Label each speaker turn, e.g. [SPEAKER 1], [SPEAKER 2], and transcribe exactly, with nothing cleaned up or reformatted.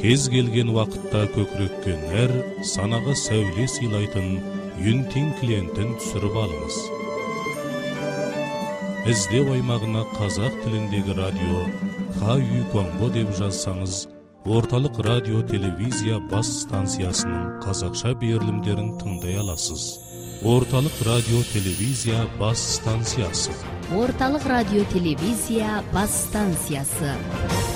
[SPEAKER 1] кез келген уақытта көкірекке нәр, санаға сәуле сыйлайтын Юнтин клиентін түсіріп алыңыз. Іздеу аймағына қазақ тіліндегі радио Хаю Конго деп жазсаңыз, орталық радио телевизия бас станциясының қазақша берілімдерін тыңдай аласыз. Орталық радио телевизия бас станциясы.
[SPEAKER 2] Орталық радио телевизия бас станциясы.